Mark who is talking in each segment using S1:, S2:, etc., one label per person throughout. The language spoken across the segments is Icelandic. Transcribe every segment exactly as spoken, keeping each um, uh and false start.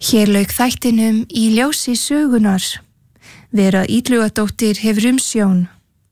S1: Hér lauk þættinum Í ljósi sögunar. Vera Illugadóttir hefur umsjón.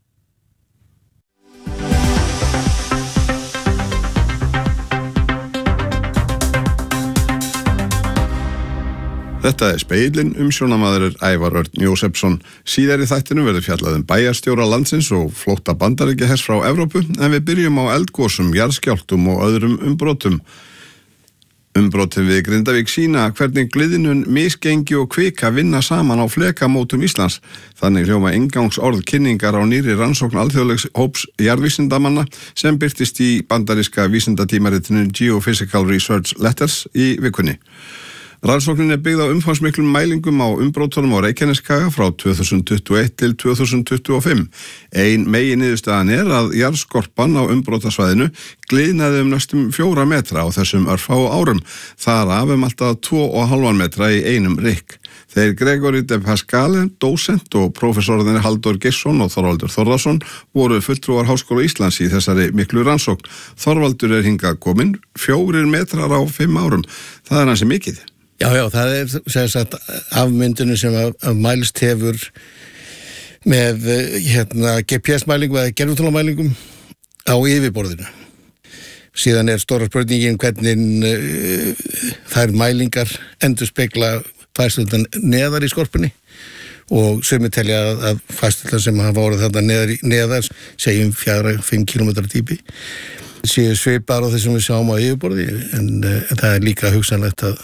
S2: Þetta er Speillin, umsjónamaður er Ævar Örn Jósepsson. Síðar í þættinu verður fjallað um bæjarstjóra landsins og flótta bandaríkjahers frá Evrópu, en við byrjum á eldgosum, jarðskjálftum og öðrum umbrotum. Umbrotin við Grindavík sýna hvernig gliðnun, misgengi og kvika vinna saman á flekamótum Íslands. Þannig hljóma inngangsorð kynningar á nýrri rannsókn alþjóðlegs hóps jarðvísindamanna sem birtist í bandaríska vísindatímaritinu Geophysical Research Letters í vikunni. Rannsóknin er byggð á umfangsmiklum mælingum á umbrotunum á Reykjaneskaga frá tvö þúsund tuttugu og eitt til tvö þúsund tuttugu og fimm. Ein meginniðurstaðan er að jarðskorpan á umbrotasvæðinu gliðnaði um næstum fjóra metra á þessum örfáu árum, þar af um alltaf tvo og hálfan metra í einum rykk. Þeir Gregory de Pascale, dósent og prófessorðinir Halldór Geirsson og Þorvaldur Þórðarson voru fulltrúar Háskóla Íslands í þessari miklu rannsókn. Þorvaldur er hingað kominn, fjórir metrar á fimm árum. Það er hansi mikið.
S3: Já, já, það er sem sagt afmyndinu sem að, að mælst hefur með hérna, G P S-mælingum eða gervitunglamælingum á yfirborðinu. Síðan er stóra spurningin hvernig uh, þær mælingar endurspegla færslutan neðar í skorpunni og sumir telja að, að færslutan sem hafa orðið þarna neðar, neðar segjum fjögur til fimm kílómetra dýpi séu svipar á þessum við sjáum á yfirborði en uh, það er líka hugsanlegt að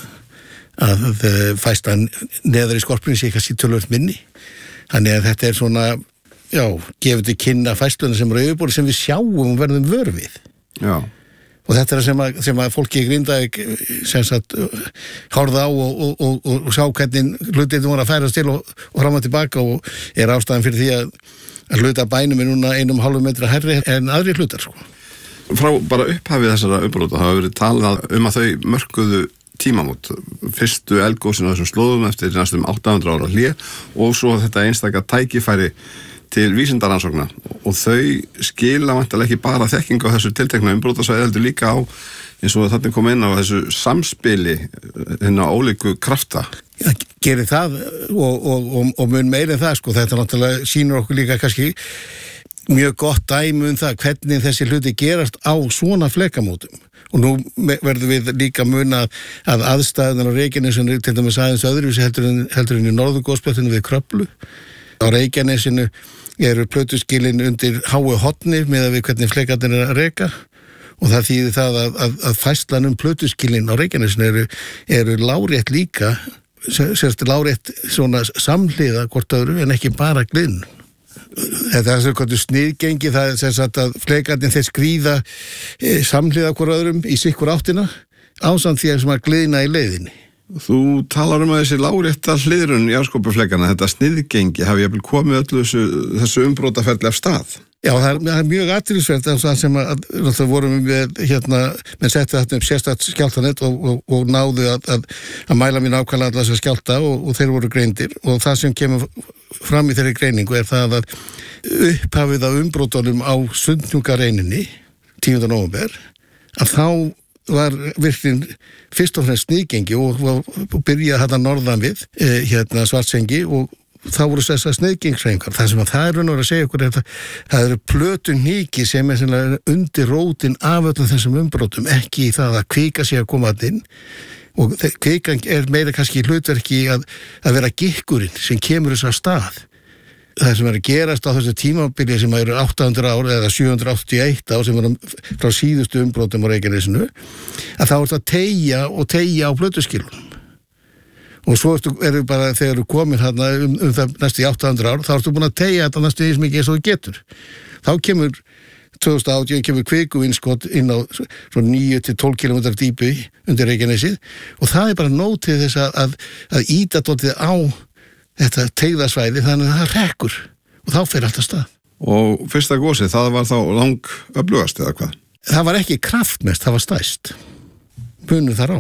S3: að fæslan neðar í skorpunni sé kannski tölvöld minni. Þannig að þetta er svona, já, gefur til kynna fæsluna sem er á yfirborði sem við sjáum og verðum vör við.
S2: Já.
S3: Og þetta er sem að, sem að fólki í Grindavík sem sagt horfða á og, og, og, og, og sá hvernig hlutir voru að færast til og, og fram og tilbaka og er ástæðan fyrir því að, að hluta bænum er núna einum hálfum metra hærri en aðri hlutar, sko.
S2: Frá bara upphafið þessara umbrota hafa verið talað um að þau mörkuðu tímamót, fyrstu eldgosinu á þessum slóðum eftir næstum átta hundruð ára hlé og svo þetta einstaka tækifæri til vísindaransókna og þau skila væntanlega ekki bara þekkingu á þessu tiltekna umbrotasvæði heldur líka á eins og þarna kom inn á þessu samspili hérna ólíku krafta.
S3: Já, gerir það og, og, og, og mun meira en það sko, þetta náttúrulega sýnur okkur líka kannski mjög gott dæmi um það hvernig þessi hluti gerast á svona flekamótum. Og nú verðum við líka muna að aðstæðunar á Reykjanesinu til dæmis aðeins öðruvísi heldur en, heldur en í norðurgosbeltinu við Kröflu. Á Reykjanesinu eru plötuskilin undir háu hotni með að við hvernig flekarnir er að reka og það þýðir það að, að, að fæslan um plötuskilin á Reykjanesinu eru, eru lárétt líka, sérst lárétt svona samhliða hvort öðru en ekki bara gliðnun. Þetta er svona sniðgengi, það er sem sagt að flekarnir þeir skríða e, samhliða hver öðrum í sikkur áttina ásamt því sem að gliðna í leiðinni.
S2: Þú talar um að þessi lárétta hliðrun jarðskorpuflekanna, þetta sniðgengi hafi jafnvel komið öllu þessu, þessu umbrotaferli af stað.
S3: Já, það er, það er mjög athyglisvert af það sem að, að vorum við hérna, menn setti þetta upp sérstakt skjálftanett og, og, og náðu að, að, að mæla mér nákvæmlega allar þess að skjálta og, og þeir voru greindir og það sem kemur fram í þeirri greiningu er það að upphafið af umbrotunum á Sundhnúkareininni tíunda nóvember að þá var virknin fyrst og fremst sniðgengi og, og, og byrjaði hérna norðan við eh, hérna Svartsengi og þá voru þessar sniðgengshreyfingar. Það sem að það er raun og að segja okkur er að það eru plötuhnýki sem er undir rótin af öllum þessum umbrotum, ekki í það að kvika sé að koma að inn og kvikan er meira kannski hlutverki að, að vera gikkurinn sem kemur þess að stað. Það sem er að gerast á þessu tímabili sem eru átta hundruð ár eða sjö hundruð áttatíu og eitt ár sem eru frá síðustu umbrotum á Reykjanesinu að þá er það tegja og tegja á plötuskilunum. Og svo eru bara, þegar þú komin hérna um, um það næstu í átta hundruð ár, þá ertu búin að tegja þetta næstu eins mikið eins og þú getur. Þá kemur tvö þúsund og átján kemur kvikuinnskot inn á frá níu til tólf kílómetra dýpi undir Reykjanesið og það er bara nóg til þess að, að, að íta dótið á þetta teygðasvæði þannig að það rekkur og þá fer alltaf stað.
S2: Og fyrsta gosið, það var þá lang öflugast eða hvað?
S3: Það var ekki kraftmest, það var stæst. Munur þar á.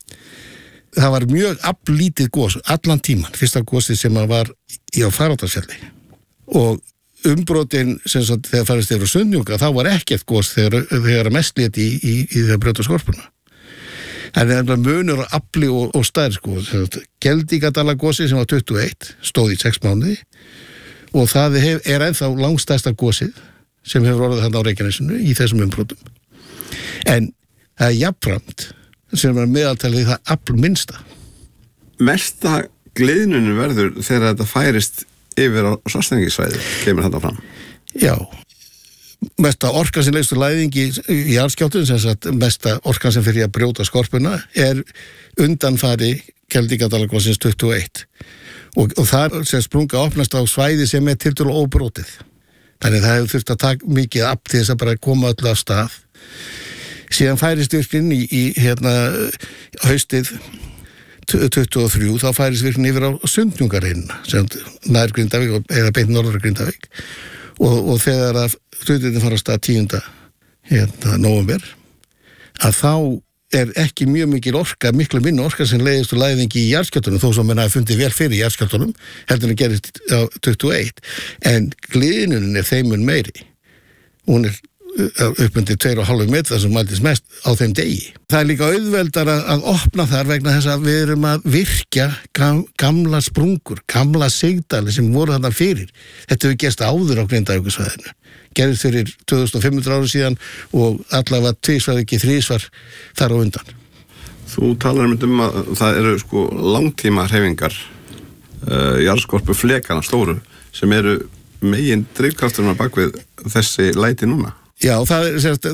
S3: Það var mjög aflítið gos allan tíman, fyrsta gosið sem var í á Fagradalsfjalli og umbrotin sem sagt þegar farist yfir á Sundhnúka þá var ekkert gos þegar, þegar mest lét í, í, í þegar brjóta skorpuna. Það er munur á afli og, og stærð sko. Geldingadargosi sem var tuttugu og eitt stóð í sex mánuði og það hef, er ennþá langstærsta gosið sem hefur orðið þarna á Reykjanesinu í þessum umbrotum. En það er jafnframt sem er meðaltalið það afl minnsta.
S2: Mesta gliðnunum verður þegar þetta færist yfir á Svartsengisvæði, kemur þetta fram.
S3: Já, mesta orkan sem leystur læðingi í jarðskjálftum, sem sagt mesta orkan sem fyrir að brjóta skorpuna, er undanfari Geldingadalagosins tuttugu og eitt. Og, og það sem sprunga opnast á svæði sem er tiltölulega óbrotið. Þannig það hefur þurft að taka mikið af til þess að bara koma öll af stað. Síðan færist virknin í, í hérna, haustið tuttugu og þrjú, þá færist virknin yfir á Sundhnúkareinina, sem nær Grindavík eða beint norður Grindavík. Og, og þegar að hlutirnir fara að stað tíunda hérna, nóvember, að þá er ekki mjög mikil orka, miklu minni orka sem leiðist og læðingi í jarðskjálftunum, þó sem mann hafi fundið vel fyrir jarðskjálftunum, heldur en gerist á tuttugu og eitt. En gliðnunin er þeimun meiri. Hún er uppundi tveir og hálfu metra sem mæltist mest á þeim degi. Það er líka auðveldar að, að opna þar vegna þess að við erum að virkja gam, gamla sprungur, gamla sigdali sem voru þarna fyrir. Þetta hefur gerst áður á Grindavíkursvæðinu. Gerðist fyrir tvö þúsund og fimm hundruð ára síðan og allavega tvisvar ekki þrísvar þar á undan.
S2: Þú talar um að það eru sko langtíma hreyfingar uh, jarðskorpu flekana stóru sem eru megin drifkrafturinn bak við þessi læti núna.
S3: Já, það er sérst,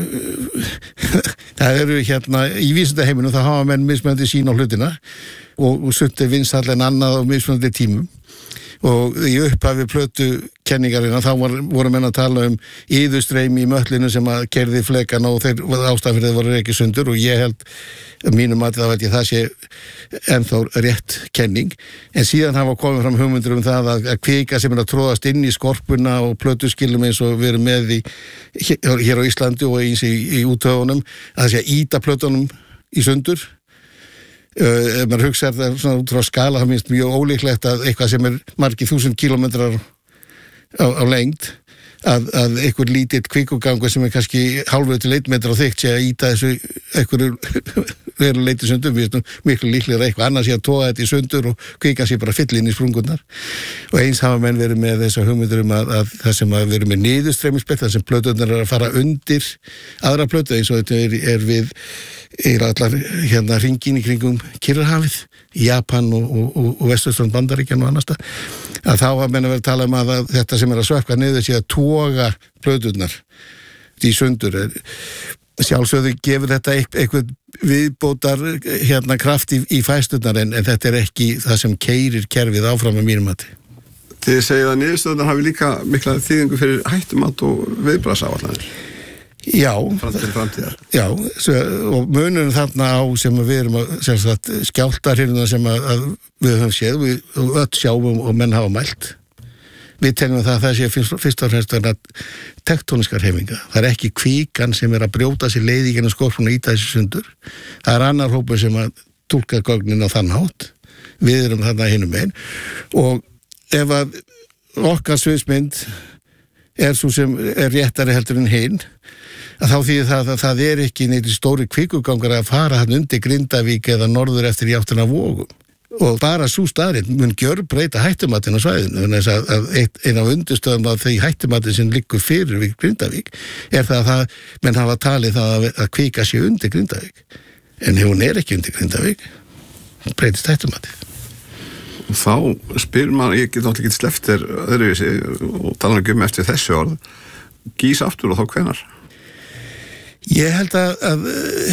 S3: það eru hérna í vísindaheiminum, það hafa menn mismunandi sín á hlutina og, og sumt er vinsæll en annað á mismunandi tímum. Og í upphafi plötu kenningarina þá var, voru menn að tala um yðurstreymi í möllinu sem að kerði flekana og þeir ástæðan fyrir þeir voru ekki sundur og ég held mínum að það veit ég það sé ennþá rétt kenning. En síðan hafa komið fram hugmyndir um það að, að kvika sem er að tróðast inn í skorpuna og plötuskilum eins og við erum með í, hér á Íslandi og eins í, í útöfunum að það sé að íta plötunum í sundur. Uh, ef maður hugsa það svona út frá skala þá minnst mjög ólíklegt að eitthvað sem er margir þúsund kílómetrar á, á lengd að, að einhver lítill kvikugangur sem er kannski hálfu til einn metra á þykkt sé að íta þessu einhverju veru leiti sundur, við veistum miklu líklega eitthvað annars sé að toga þetta í sundur og kvika sé bara fyll inn í sprungurnar og eins hafa menn verið með þessa hugmyndur um að, að það sem að verið með niðurstreymisbett þar sem plöturnar er að fara undir aðra plötu eins og þetta er, er við er allar hérna hringin í kringum Kyrrahafið, Japan og, og, og vesturströnd Bandaríkjan og annars það, að þá hafa menn að vera að tala um að, að þetta sem er að svökka niður sé að toga plöturnar í sundur. Sjálfsögðu gefur þetta eitthvað viðbótar hérna kraft í, í fæsturnar en, en þetta er ekki það sem keyrir kerfið áfram með mínum mati.
S2: Þið segja að niðurstöðunar hafi líka mikla þýðingu fyrir hættumat og viðbragðsáætlanir.
S3: Já,
S2: framtíðar.
S3: Já, og munurinn þarna á sem við erum að, sem sagt, skjálftarhirna sem að, að við höfum séð, við öll sjáum og menn hafa mælt. Við teljum það að það sé fyrst, fyrst og fremst að tektóniskar hreyfingar. Það er ekki kvikan sem er að brjóta sér leið í gennum skorpuna og íta þessi sundur. Það er annar hópur sem að túlka gögnin á þann hátt. Við erum þarna hinum megin. Og ef að okkar sviðsmynd er svo sem er réttari heldur en hinn, að þá því það að það er ekki neitt stóri kvikugangar að fara hann undir Grindavík eða norður eftir í áttina Vogum. Og bara svo staðrinn mun gjörbreyta hættumatinn á svæðinu. Þannig að, að eitt, ein af undirstöðum af því hættumatinn sem liggur fyrir við Grindavík er það að það, menn hafa talið það að, að kvika sér undir Grindavík. En ef hún er ekki undir Grindavík, breytist hættumatinn.
S2: Og þá spyr maður, ég get náttúrulega ekki sleppt þér öðruvísi og tala um eftir þessu orð, gís aftur og þá hvenar?
S3: Ég held að, að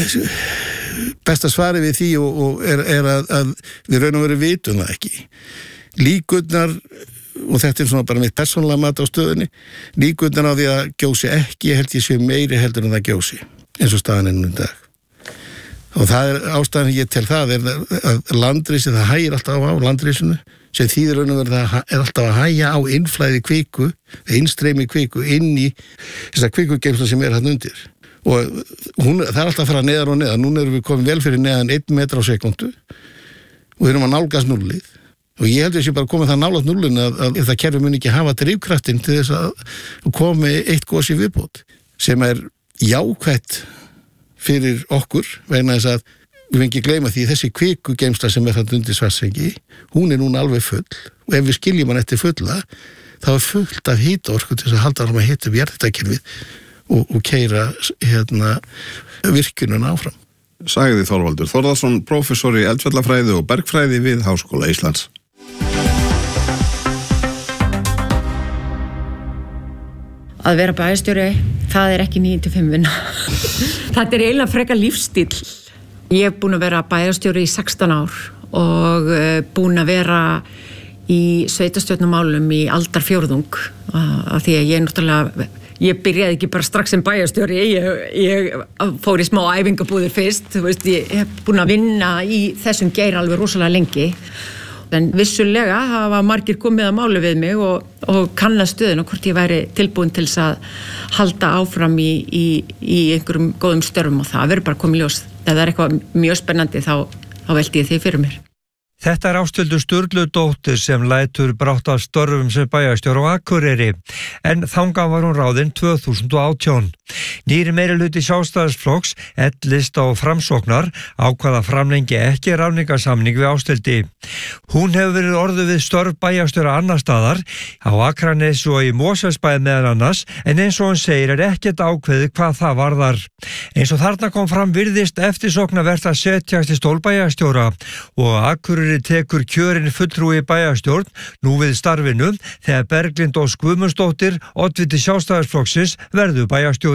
S3: besta svari við því og, og er, er að, að við raun og veru vitum það ekki. Líkurnar, og þetta er svona bara mitt persónulega mat á stöðunni, líkurnar á því að gjósi ekki, ég held ég sé meiri heldur en það gjósi, eins og staðan ennum dag. Og það er ástæðan ég til það er að landrisi, það hægir alltaf á landrisinu, sem þýðir raun og veru það er alltaf að hægja á innflæði kviku, innstreymi kviku inn í þessar kvikugeymsla sem er hann undir. Og hún, það er alltaf að fara neðar og neðar. Núna erum við komið vel fyrir neðan einn metra á sekundu og við erum að nálgast nullið. Og ég held að þessi bara komið það nálægt nullinu að, að það kerfi mun ekki hafa drifkraftinn til þess að komi eitt gos í viðbót sem er jákvætt fyrir okkur vegna þess að við ekki gleyma því þessi kviku geymsla sem er þarna undir Svartsengi, hún er núna alveg full og ef við skiljum hann eftir fulla þá er fullt af hitaorku til þess að halda hann að hita upp jarðhitakerfið og, og keyra hérna, virkjununa áfram.
S2: Sagði Þorvaldur Þórðarson, prófessor í eldfjallafræði og bergfræði við Háskóla Íslands.
S4: Að vera bæjarstjóri, það er ekki níu til fimm vinna. Þetta er eiginlega frekar lífstíl. Ég er búin að vera bæjarstjóri í sextán ár og búin að vera í sveitarstjórnarmálum í aldarfjórðung af því að ég náttúrulega, ég byrjaði ekki bara strax sem bæjarstjóri, ég, ég fór í smá æfingabúðir fyrst, þú veist, ég hef búin að vinna í þessum geir alveg rosalega lengi. En vissulega hafa margir komið að máli við mig og, og kanna stöðun og hvort ég væri tilbúin til þess að halda áfram í, í, í einhverjum góðum störfum og það verður bara komið ljós. Ef það er eitthvað mjög spennandi þá, þá velti ég því fyrir mér.
S5: Þetta er Ásthildur Sturludóttir sem lætur brátt af störfum sem bæjarstjóri á Akureyri, en þangað var hún ráðin tvö þúsund og átján. Nýri meirihluti Sjálfstæðisflokks, L-lista og Framsóknar ákvaða framlengi ekki ráðningarsamning við Ásthildi. Hún hefur verið orðuð við störf bæjarstjóra annar staðar, á Akranesi og í Mosfellsbæ meðal annars, en eins og hún segir er ekkert ákveðið hvað það varðar. Eins og þarna kom fram virðist eftirsóknarvert að setjast í stól bæjarstjóra og Akureyri tekur kjörin fulltrúi bæjarstjórn nú við starfinu þegar Berglind Ósk Guðmundsdóttir, oddviti Sjálfstæðisflokksins, verður bæjarstjóri.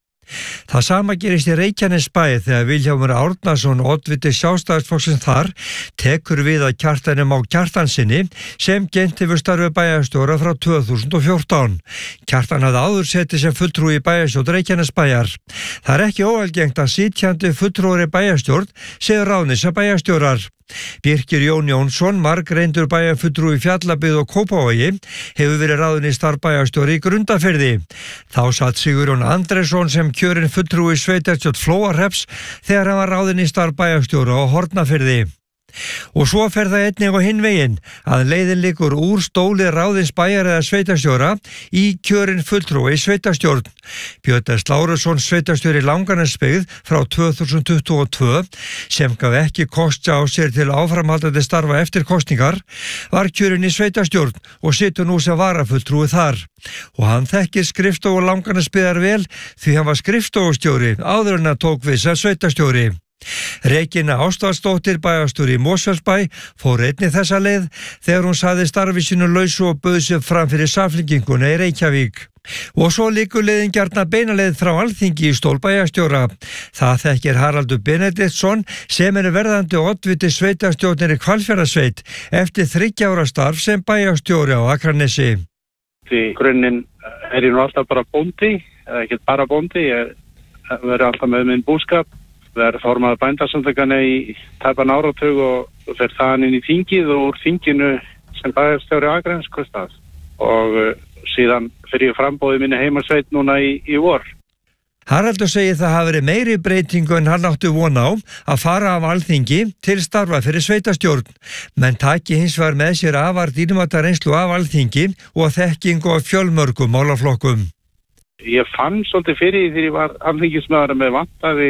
S5: Það sama gerist í Reykjanesbæ þegar Vilhjálmur Árnason, oddviti Sjálfstæðisflokksins þar, tekur við að Kjartanum á Kjartansinni sem gegnt hefur starfið bæjarstjóra frá tvö þúsund og fjórtán. Kjartan hafði áður setið sem fulltrúi í bæjarstjórn Reykjanesbæjar. Það er ekki óalgengt að sitjandi fulltrúi bæjarstjórn séu ráðnir sem bæjarstjórar. Birkir Jón Jónsson, margreyndur bæjarfulltrúi í Fjallabyggð og Kópavogi, hefur verið ráðinn í starf bæjarstjóri í Grundarfirði. Þá satt Sigurjón Andrésson sem kjörinn fulltrúi í sveitarstjórn Flóahrepps þegar hann var ráðinn í starf bæjarstjóra á Hornafirði. Og svo fer það einnig á hinn veginn að leiðin liggur úr stóli ráðins bæjar eða sveitarstjóra í kjörinn fulltrúi í sveitarstjórn. Björn S. Lárusson, sveitarstjóri Langanesbyggð frá tvö þúsund tuttugu og tvö, sem gaf ekki kost á sér til áframhaldandi starfa eftir kosningar, var kjörinn í sveitarstjórn og situr nú sem varafulltrúi þar. Og hann þekkir skrifstofu Langanesbyggðar vel því hann var skrifstofustjóri áður en að tók við sem sveitarstjóri. Regína Ástvaldsdóttir, bæjarstjóri í Mosfellsbæ, fór einnig þessa leið þegar hún saði starfi sínu lausu og bauð sig fram fyrir Samfylkinguna í Reykjavík. Og svo liggur leiðin gjarnan beinaleið frá Alþingi í stól bæjarstjóra. Það þekkir Haraldur Benediktsson sem er verðandi oddviti sveitarstjórnir í Hvalfjarðarsveit eftir þriggja ára starf sem bæjarstjóri á Akranesi.
S6: Í grunninn er ég nú alltaf bara bóndi, eða ekki bara bóndi, ég verður alltaf með minn búskap. Það er formaður bændasamtökanna í tæpan áratug og fer þaðan inn í þingið og úr þinginu sem bæjarstjóri Akraness kostað. Og uh, síðan fyrir ég frambóði minni heimasveit núna í, í vor.
S5: Haraldur segir það hafi verið meiri breytingu en hann átti von á að fara af Alþingi til starfa fyrir sveitarstjórn, menn taki hins vegar með sér afar dýrmæta reynslu af Alþingi og þekkingu af fjölmörgum málaflokkum.
S6: Ég fann svolítið fyrir því ég var alþingismaður með vantaði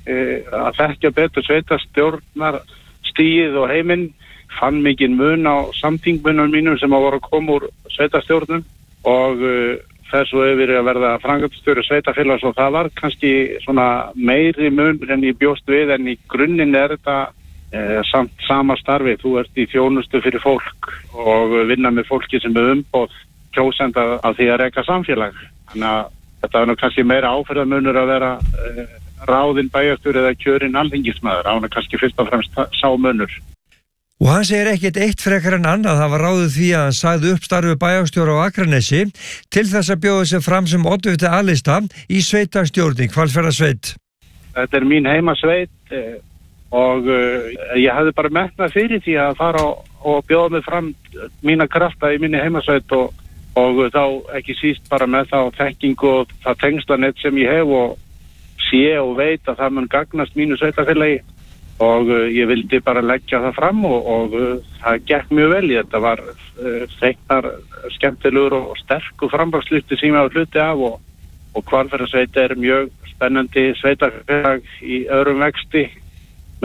S6: að þekkja betur sveitarstjórnar stigið og heiminn, fann mikinn mun á samþingmunum mínum sem að voru að koma úr sveitarstjórnum og uh, þess og hefur verið að verða framkvæmdastjóri sveitarfélags og það var kannski svona meiri mun en ég bjóst við en í grunninn er þetta uh, samt sama starfi, þú ert í þjónustu fyrir fólk og vinna með fólki sem er umboð kjósenda af því að reka samfélag. Þannig að þetta er nú kannski meira áferðarmunur að vera uh, ráðinn bæjarstjóri eða kjörinn alþingismaður, án er kannski fyrst og fremst sá munur.
S5: Og hann segir ekkert eitt frekar en annað hafa ráðið því að hann sagði upp starfi bæjarstjóra á Akranesi til þess að bjóða sig fram sem oddviti A-lista í sveitarstjórn í Hvalfjarðarsveit.
S6: Þetta er mín heimasveit og ég hefði bara metnað fyrir því að fara og bjóða mig fram mína krafta í minni heimasveit og, og þá ekki síst bara með þá þekkingu og það tengslanett sem ég hef og sé og veit að það mun gagnast mínu sveitarfélagi og uh, ég vildi bara leggja það fram og, og uh, það gekk mjög vel í þetta var uh, þeiknar skemmtilegur og sterkur frambaksluti sem ég á hluti af og, og Hvalfjarðarsveit er mjög spennandi sveitarfélag í öðrum vexti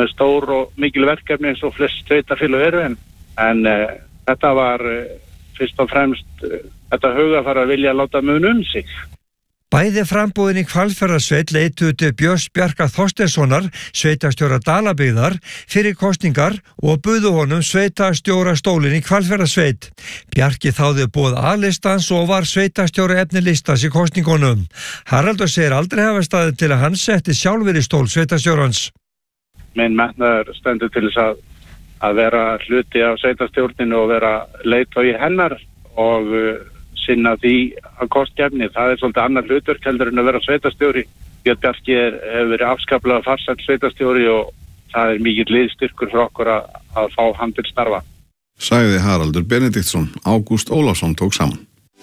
S6: með stór og mikil verkefni eins og flest sveitarfélög eru en, en uh, þetta var uh, fyrst og fremst uh, þetta hugafar að vilja láta mun um sig.
S5: Bæði framboðin í Hvalfjarðarsveit leituðu til Björns Bjarka Þorsteinssonar, sveitarstjóra Dalabyggðar, fyrir kosningar og buðu honum sveitarstjóra stólinn í Hvalfjarðarsveit. Bjarki þáði boð A-listans og var sveitarstjóra efni listans í kosningunum. Haraldur segir aldrei hafa staðið til að hann setti sjálfur í stól sveitarstjórans.
S6: Minn metnaður stendur til þess að, að vera hluti af sveitarstjórninu og vera leiðtogi hennar og uh, sinna því að kostgefni. Það er svolítið annar hlutverk heldur en að vera sveitarstjóri. Björn Bjarki er, hefur verið afskaplega farsæll sveitarstjóri og það er mikill liðstyrkur fyrir okkur að, að fá hann til starfa.
S2: Sagði Haraldur Benediktsson. Ágúst Ólafsson tók saman.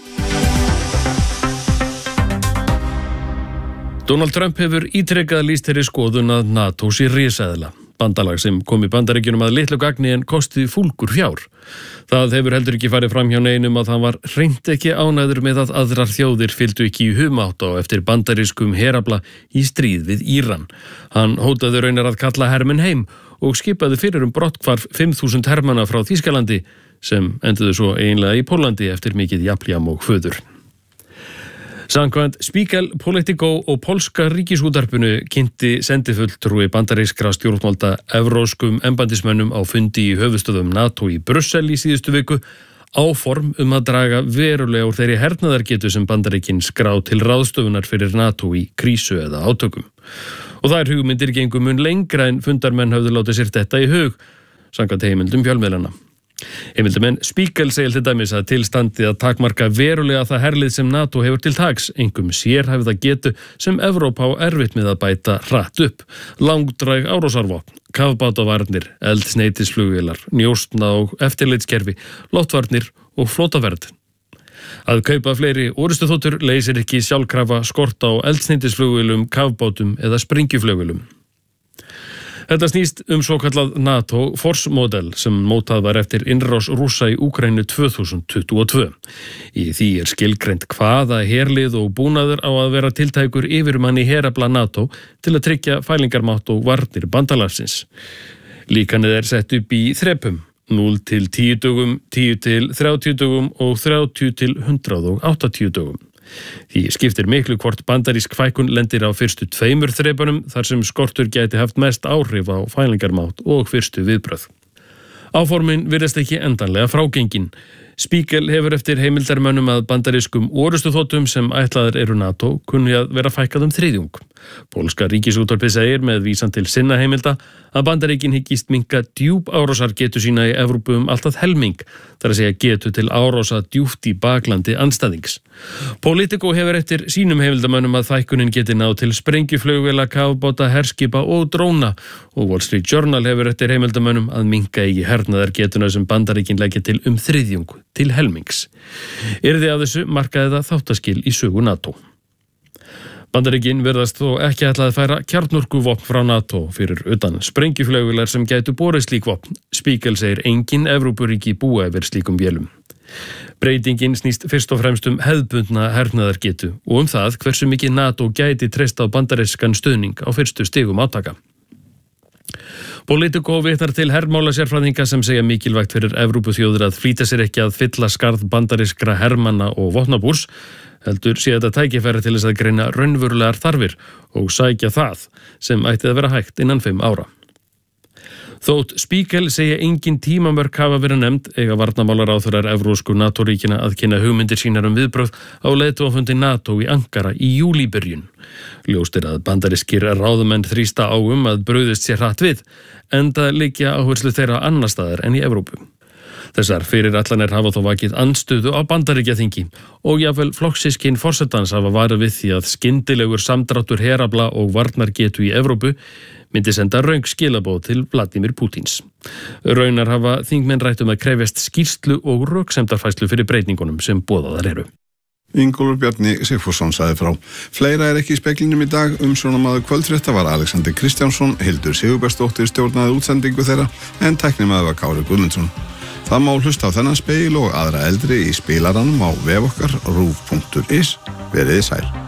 S7: Donald Trump hefur ítrekað lýst þeirri skoðun að NATO sé risaeðla. Bandalag sem kom í Bandaríkjunum að litlu gagni en kosti fúlgur fjár. Það hefur heldur ekki farið fram hjá neinum að hann var hreint ekki ánægður með að aðrar þjóðir fylgdu ekki í humátt á eftir bandarískum herafla í stríð við Íran. Hann hótaði raunar að kalla hermenn heim og skipaði fyrir um brotthvarf fimm þúsund hermanna frá Þýskalandi sem enduðu svo eiginlega í Pólandi eftir mikið japljam og föður. Samkvæmt Spiegel, Politico og polska ríkisútvarpinu kynnti sendifulltrúi bandarískra stjórnvalda evróskum embættismönnum á fundi í höfuðstöðum NATO í Brussel í síðustu viku áform um að draga verulega úr þeirri hernaðargetu sem Bandaríkin skrá til ráðstöfunar fyrir NATO í krísu eða átökum. Og þær hugmyndir gengu mun lengra en fundarmenn höfðu látið sér detta í hug, samkvæmt heimildum fjölmiðlana. Heimildumenn Spiegel segir til dæmis að tilstandi að takmarka verulega það herlið sem NATO hefur til taks, einkum sérhæfða getu sem Evrópa á erfitt með að bæta hratt upp, langdræg árásarvopn, kafbátavarnir, eldsneytisflugvélar, njósna og eftirlitskerfi, loftvarnir og flótaverð. Að kaupa fleiri orrustuþotur leysir ekki sjálfkrafa skort á eldsneytisflugvélum, kafbátum eða sprengjuflugvélum. Þetta snýst um svokallað NATO Force Model sem mótað var eftir innrás Rússa í Úkraínu tvö þúsund tuttugu og tvö. Í því er skilgreint hvaða herlið og búnaður á að vera tiltækur yfirmanni herafla NATO til að tryggja fælingarmátt og varnir bandalagsins. Líkanið er sett upp í þrepum, núll til tíu dögum, tíu til þrjátíu dögum og þrjátíu til hundrað og áttatíu dögum. Því skiptir miklu hvort bandarísk fækkun lendir á fyrstu tveimur þrepunum þar sem skortur gæti haft mest áhrif á fælingarmátt og fyrstu viðbrögð. Áformin virðast ekki endanlega frágengin. Spiegel hefur eftir heimildarmönnum að bandarískum orrustuþotum sem ætlaðir eru NATO kunni að vera fækkað um þriðjung. Pólska ríkisútvarpið segir með vísan til sinna heimilda að Bandaríkin hyggist minnka djúp árásargetu sína í Evrópu um allt að helming, þar að segja getu til árása djúpt í baklandi andstæðings. Politico hefur eftir sínum heimildarmönnum að fækkunin geti náð til sprengjuflugvéla, kafbáta, herskipa og dróna og Wall Street Journal hefur eftir heimildarmönnum að minnka ekki hernaðargetuna sem Bandaríkin leggja til um þriðjung til helmings. Yrði af þessu markaði það þáttaskil í sögu NATO. Bandaríkin virðast þó ekki ætlað að færa kjarnorkuvopn frá NATO fyrir utan sprengjuflugvélar sem gætu borið slík vopn. Spiegel segir engin Evrópuríki búa yfir slíkum vélum. Breytingin snýst fyrst og fremst um hefðbundna hernaðargetu og um það hversu mikið NATO gæti treyst á bandarískan stuðning á fyrstu stigum átaka. Politico vitnar til hermálasérfræðinga sem segja mikilvægt fyrir Evrópuþjóðir að flýta sér ekki að fylla skarð bandarískra hermanna og vopnabúrs, heldur sé þetta tækifæri til þess að greina raunverulegar þarfir og sækja það sem ætti að vera hægt innan fimm ára. Þótt Spiegel segja engin tímamörk hafa verið nefnd eiga varnarmálaráðherrar evrósku NATO-ríkina að kynna hugmyndir sínar um viðbrögð á leiðtogafundi NATO í Ankara í júlíbyrjun. Ljóst er að bandarískir ráðamenn þrýsta á um að brugðist sér hratt við, enda liggja áherslu þeirra annar staðar en í Evrópu. Þessar fyrirætlanir hafa þó vakið andstöðu á Bandaríkjaþingi og jafnvel flokkssystkin forsetans hafa varað við því að skyndilegur samdráttur herafla og varnargetu í Evrópu myndi senda röng skilaboð til Vladimir Pútins. Raunar hafa þingmenn rætt um að krefjast skýrslu og röksemdarfærslu fyrir breytingunum sem boðaðar eru.
S2: Ingólfur Bjarni Sigfússon sagði frá. Fleira er ekki í speglinum í dag. Umsjónarmaður kvöldfrétta var Alexander Kristjánsson, Hildur Sigurbergsdóttir stjórnaði útsendingu þeirra en tæknimaður var Kári Guðmundsson. Það má hlusta á þennan spegil og aðra eldri í spilaranum á vef okkar rúv punktur is. Veriði sæl.